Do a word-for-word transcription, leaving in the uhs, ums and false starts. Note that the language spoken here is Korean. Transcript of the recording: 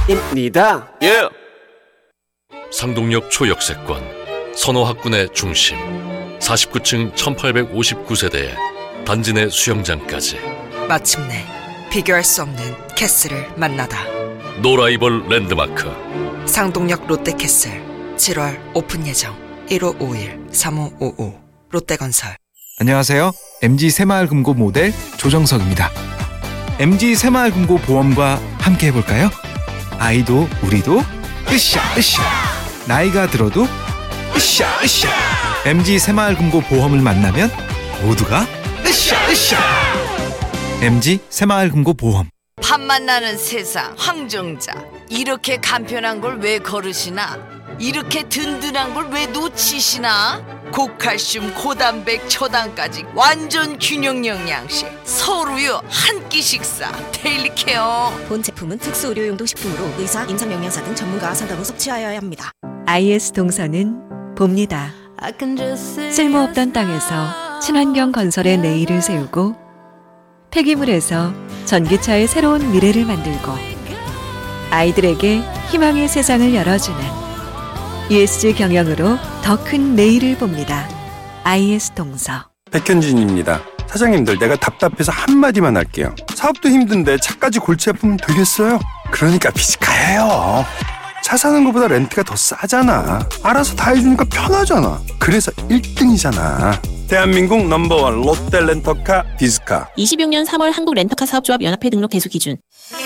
입니다. 예. 상동역 초역세권, 선호학군의 중심, 사십구 층 천팔백오십구 세대에 단지 내 수영장까지. 마침내 비교할 수 없는 캐슬을 만나다. 노라이벌 랜드마크 상동역 롯데캐슬 칠월 오픈 예정. 일오오일 삼오오오 롯데건설. 안녕하세요. 엠지 새마을금고 모델 조정석입니다. 엠지 새마을금고 보험과 함께 해볼까요? 아이도 우리도 으쌰 으쌰, 나이가 들어도 으쌰 으쌰. 엠지 새마을금고 보험을 만나면 모두가 으쌰 으쌰. 엠지 새마을금고 보험. 밥 만나는 세상 황정자, 이렇게 간편한 걸 왜 거르시나? 이렇게 든든한 걸 왜 놓치시나? 고칼슘, 고단백, 초당까지 완전 균형 영양식 서울우유 한 끼 식사 데일리 케어. 본 제품은 특수 의료용도 식품으로 의사, 임상영양사 등 전문가와 상담 후 섭취하여야 합니다. 아이에스 동서는 봅니다. 쓸모없던 땅에서 친환경 건설의 내일을 세우고, 폐기물에서 전기차의 새로운 미래를 만들고, 아이들에게 희망의 세상을 열어주는 이에스지 경영으로 더 큰 내일을 봅니다. 아이에스 동서. 백현진입니다. 사장님들, 내가 답답해서 한마디만 할게요. 사업도 힘든데 차까지 골치 아프면 되겠어요? 그러니까 비즈카예요. 차 사는 것보다 렌트가 더 싸잖아. 알아서 다 해주니까 편하잖아. 그래서 일 등이잖아. 대한민국 넘버원 롯데 렌터카 비즈카. 이십육 년 삼월 한국 렌터카 사업조합 연합회 등록 대수 기준.